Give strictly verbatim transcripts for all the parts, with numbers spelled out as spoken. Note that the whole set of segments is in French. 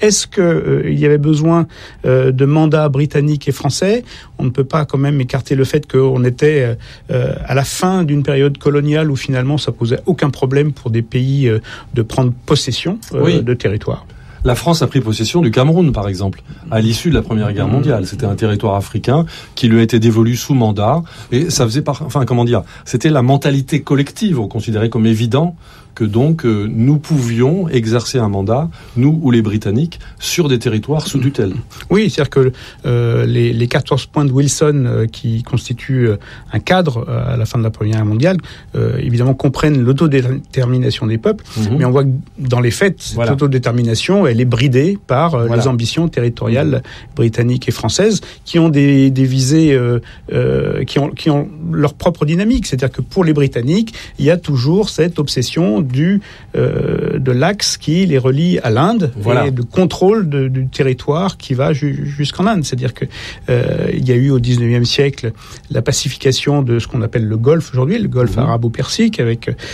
est-ce que euh, il y avait besoin euh, de mandats britanniques et français? On ne peut pas quand même écarter le fait qu'on était euh, à la fin d'une période coloniale où finalement ça posait aucun problème pour des pays euh, de prendre possession euh, oui. de territoire. La France a pris possession du Cameroun, par exemple, à l'issue de la Première Guerre mondiale. C'était un territoire africain qui lui a été dévolu sous mandat. Et ça faisait par... Enfin, comment dire, c'était la mentalité collective. On considérait comme évident que donc euh, nous pouvions exercer un mandat, nous ou les Britanniques, sur des territoires sous tutelle. Oui, c'est-à-dire que euh, les, les quatorze points de Wilson euh, qui constituent euh, un cadre euh, à la fin de la Première Guerre mondiale, euh, évidemment comprennent l'autodétermination des peuples, mmh. mais on voit que dans les faits, cette voilà. autodétermination, elle est bridée par euh, voilà. les ambitions territoriales mmh. britanniques et françaises qui ont des, des visées, euh, euh, qui, ont, qui ont leur propre dynamique. C'est-à-dire que pour les Britanniques, il y a toujours cette obsession du euh, de l'axe qui les relie à l'Inde voilà. et de contrôle de, du territoire qui va ju- jusqu'en Inde. C'est-à-dire que euh, il y a eu au dix-neuvième siècle la pacification de ce qu'on appelle le Golfe aujourd'hui, le Golfe mmh. arabo-persique, avec euh,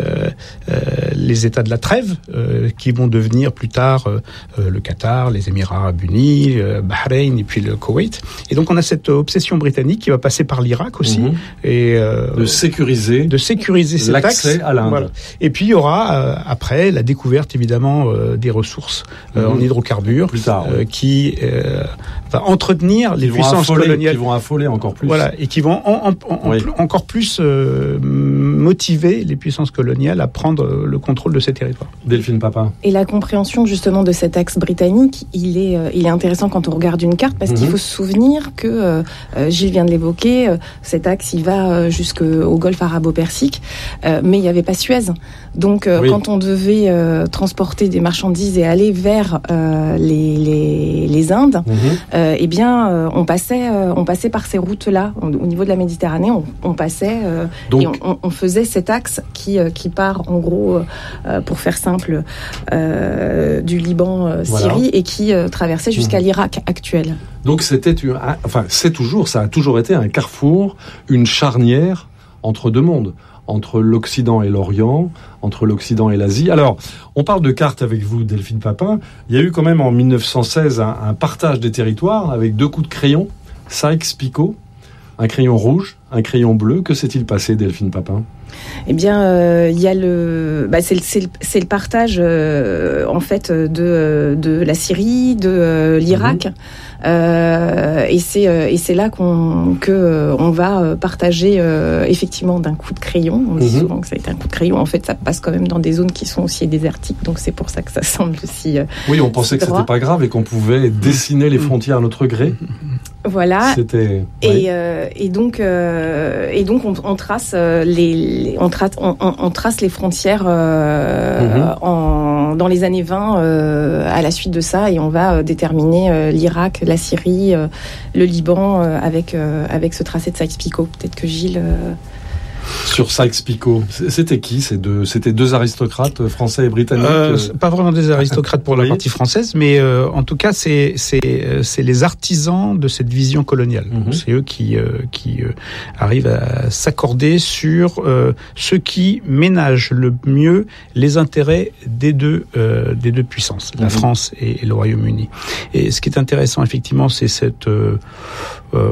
euh, les États de la trêve euh, qui vont devenir plus tard euh, le Qatar, les Émirats arabes unis, euh, Bahreïn et puis le Koweït. Et donc on a cette obsession britannique qui va passer par l'Irak aussi mmh. et euh, de sécuriser, de sécuriser cet l'accès axe à l'Inde. Voilà. Et puis il y aura euh, après la découverte évidemment euh, des ressources euh, mmh. en hydrocarbures plus tard, euh, oui. qui euh, va entretenir les qui puissances affoler, coloniales, qui vont affoler encore plus. Voilà, et qui vont en, en, en, oui. en, encore plus euh, motiver les puissances coloniales à prendre le contrôle de ces territoires. Delphine Papin. Et la compréhension justement de cet axe britannique, il est, euh, il est intéressant quand on regarde une carte parce mmh. qu'il faut se souvenir que euh, Gilles vient de l'évoquer, euh, cet axe il va euh, jusqu'au Golfe arabo-persique, euh, mais il n'y avait pas Suez. Donc, euh, oui. quand on devait euh, transporter des marchandises et aller vers euh, les, les, les Indes, mmh. euh, eh bien, euh, on passait, euh, on passait par ces routes-là. Au, au niveau de la Méditerranée, on, on passait euh, Donc... et on, on faisait cet axe qui, euh, qui part, en gros, euh, pour faire simple, euh, du Liban, euh, Syrie, voilà. et qui euh, traversait jusqu'à mmh. l'Irak actuel. Donc, c'était, une, enfin, c'est toujours, ça a toujours été un carrefour, une charnière entre deux mondes. Entre l'Occident et l'Orient, entre l'Occident et l'Asie. Alors, on parle de cartes avec vous, Delphine Papin. Il y a eu quand même en mille neuf cent seize un, un partage des territoires avec deux coups de crayon, Sykes-Picot, un crayon rouge, un crayon bleu. Que s'est-il passé, Delphine Papin ? Eh bien, euh, il y a le, bah, c'est, le, c'est, le, c'est le partage euh, en fait de, de la Syrie, de euh, l'Irak. Mmh. Euh, et c'est et c'est là qu'on que euh, on va partager euh, effectivement d'un coup de crayon. On dit mmh. souvent que ça a été un coup de crayon. En fait, ça passe quand même dans des zones qui sont aussi désertiques, donc c'est pour ça que ça semble aussi. Euh, oui, on pensait que droit. C'était pas grave et qu'on pouvait dessiner les frontières à notre gré. Voilà. C'était. Et ouais. euh, et donc euh, et donc on, on trace les, les on, trace on, on trace les frontières euh, mmh. en dans les années vingt euh, à la suite de ça, et on va déterminer euh, l'Irak, la Syrie, euh, le Liban euh, avec euh, avec ce tracé de Sykes-Picot. Peut-être que Gilles. Euh... Sur Sykes-Picot, c'était qui ces deux ? C'était deux aristocrates français et britanniques. Euh, pas vraiment des aristocrates pour la oui. partie française, mais euh, en tout cas, c'est c'est c'est les artisans de cette vision coloniale. Mm-hmm. C'est eux qui euh, qui euh, arrivent à s'accorder sur euh, ce qui ménage le mieux les intérêts des deux euh, des deux puissances, mm-hmm. la France et, et le Royaume-Uni. Et ce qui est intéressant, effectivement, c'est cette euh, euh,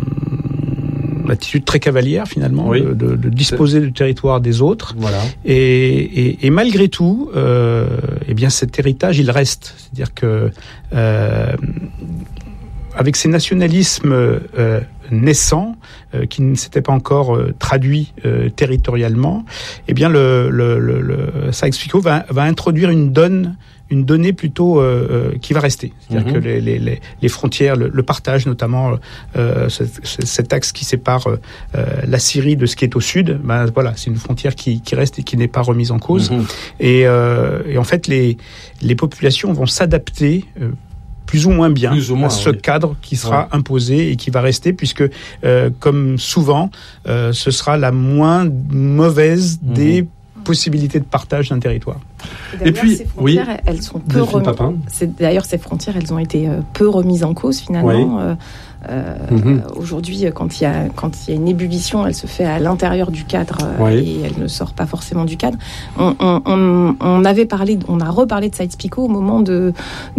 attitude très cavalière finalement, oui. de, de, de disposer du territoire des autres. Voilà. Et, et, et malgré tout, euh, eh bien cet héritage il reste. C'est-à-dire que euh, avec ces nationalismes euh, naissants, euh, qui ne s'étaient pas encore euh, traduits euh, territorialement, eh bien le, le, le, le Sykes-Picot va, va introduire une donne. Une donnée plutôt euh, qui va rester, c'est-à-dire mmh. que les, les, les frontières, le, le partage notamment, euh, cet, cet axe qui sépare euh, la Syrie de ce qui est au sud, ben voilà, c'est une frontière qui, qui reste et qui n'est pas remise en cause. Mmh. Et, euh, et en fait, les, les populations vont s'adapter. Euh, plus ou moins bien ou moins, à ce oui. cadre qui sera ouais. imposé et qui va rester, puisque, euh, comme souvent, euh, ce sera la moins mauvaise mmh. des possibilités de partage d'un territoire. Et, et puis, ces frontières, oui, elles sont peu remises. C'est, d'ailleurs, ces frontières, elles ont été euh, peu remises en cause finalement. Oui. Euh, euh, mm-hmm. Aujourd'hui, quand il y a quand il y a une ébullition, elle se fait à l'intérieur du cadre euh, oui. et elle ne sort pas forcément du cadre. On, on, on, on avait parlé, on a reparlé de Sykes-Picot au moment de